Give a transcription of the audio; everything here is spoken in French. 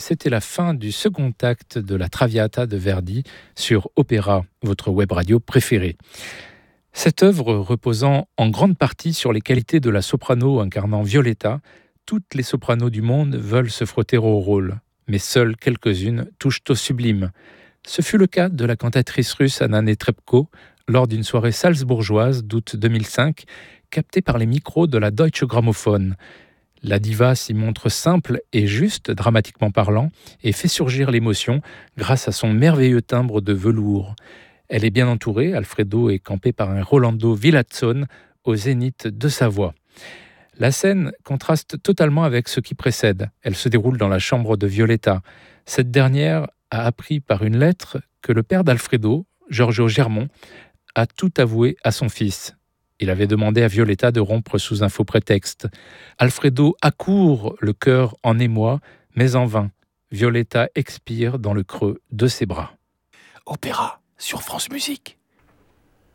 c'était la fin du second acte de la Traviata de Verdi sur Opéra, votre web radio préférée. Cette œuvre reposant en grande partie sur les qualités de la soprano incarnant Violetta, toutes les sopranos du monde veulent se frotter au rôle, mais seules quelques-unes touchent au sublime. Ce fut le cas de la cantatrice russe Anna Netrebko lors d'une soirée salzbourgeoise d'août 2005, captée par les micros de la Deutsche Grammophon. La diva s'y montre simple et juste, dramatiquement parlant, et fait surgir l'émotion grâce à son merveilleux timbre de velours. Elle est bien entourée, Alfredo est campé par un Rolando Villazone au zénith de sa voix. La scène contraste totalement avec ce qui précède. Elle se déroule dans la chambre de Violetta. Cette dernière a appris par une lettre que le père d'Alfredo, Giorgio Germont, a tout avoué à son fils. Il avait demandé à Violetta de rompre sous un faux prétexte. Alfredo accourt, le cœur en émoi, mais en vain. Violetta expire dans le creux de ses bras. Opéra sur France Musique.